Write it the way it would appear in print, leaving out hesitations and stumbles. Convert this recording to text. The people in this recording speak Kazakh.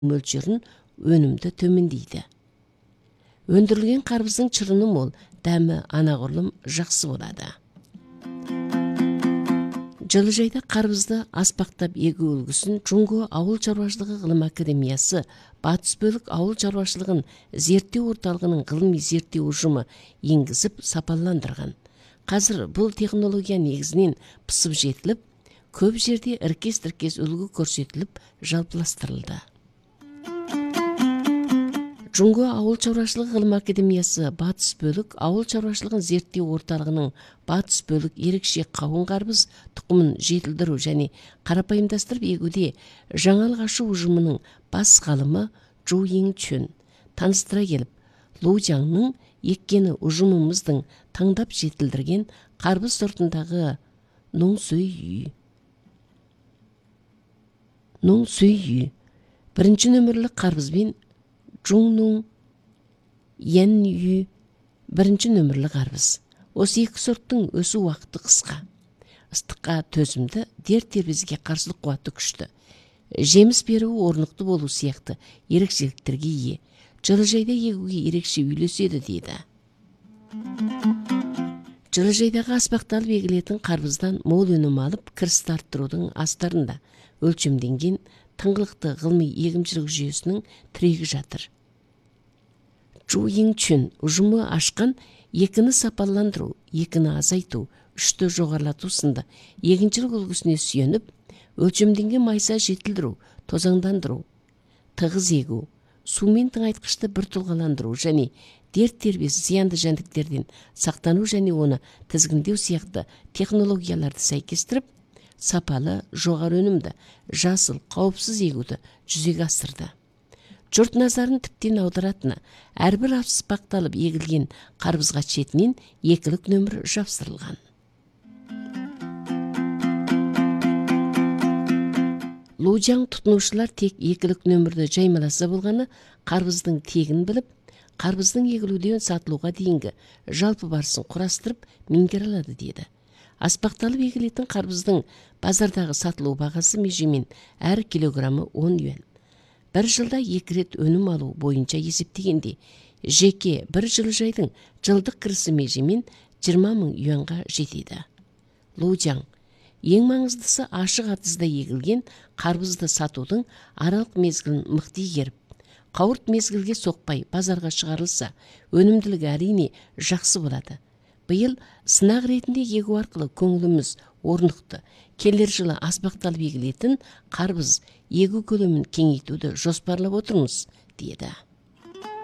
мөлшерін өнімді төмендейді. Өндірілген қарбыздың шырыны мол, дәмі анағұрлым жақсы болады. Жылыжайда қарбызды аспақтап егу үлгісін Жунго ауыл шаруашылығы ғылым академиясы, Батыс бөлік ауыл шаруашылығын зерттеу орталығының ғылыми зерттеу ұжымы енгізіп сапаландырған. Қазір бұл технология негізінен пысып жетіліп, көп жерде іркес-тіркес үлгі көрсетіліп, жалпыластырылды. Жунго ауыл шаруашылығы ғылым академиясы Батыс бөлік ауыл шаруашылығын зерттеу орталығының Батыс бөлік ерекше қауын қарбыз тұқымын жетілдіру және қарапайымдастырып егуде жаңалық ашу ұжымының бас ғалымы Чжу Йинчун таныстыра келіп, Лужаңның еккені ұжымымыздың таңдап жетілдірген қарбыз сортындағы Нуңсуй бірінші нөмірлі қарбызбен Чжуннуң Яню бірінші нөмірлі қарбыз. Осы екі сорттың өсу уақыты қысқа. Ыстыққа төзімді, дерт-тербезге қарсылық қуаты күшті. Жеміс беруі орнықты болу сияқты ерекшеліктерге ие. Жылыжайда егуге ерекше үйлеседі дейді. Жылыжайдағы аспақталып егілетін қарбыздан мол өнім алып, кірісті арттырудың астарында өлшемденген тыңғылықты ғылыми егіншілік жүйесінің тірегі жатыр. Чжу Йинчун ұжымы ашқан екіні сапаландыру, екіні азайту, үшті жоғарлату сынды егіншілік үлгісіне сүйеніп, өлшемденген майса жетілдіру, тозаңдандыру, тығыз егу, сумен тыңайтқышты бір тұлғаландыру және дерт-тербес зиянды жәндіктерден сақтану және оны тізгіндеу сияқты технологияларды сәйкестіріп, сапалы, жоғары өнімді, жасыл, қауіпсіз егуді жүзеге асырды. Жұрт назарын тіптен аударатыны, әрбір аспақталып егілген қарбызға шетінен екілік нөмір жапсырылған. Лужаң тұтынушылар тек екілік нөмірді жаймаласа болғаны, қарбыздың тегін біліп, қарбыздың егілуден сатылуға дейінгі жалпы барысын құрастырып меңгере алады деді. Аспақталып егілетін қарбыздың базардағы сатылу бағасы межемен әр килограммы 10 юан. Бір жылда 2 рет өнім алу бойынша есептегенде, жеке бір жылыжайдың жылдық кірісі межемен 20 мың юанға жетеді. Лужаң, ең маңыздысы ашық атызда егілген қарбызды сатудың аралық мезгілін мықты игеріп, қауырт мезгілге соқпай базарға шығарылса, өнімділігі әрине жақсы болады. Биыл сынақ ретінде егу арқылы көңіліміз орнықты, келер жылы аспақталып егілетін қарбыз егу көлемін кеңейтуді жоспарлап отырмыз, деді.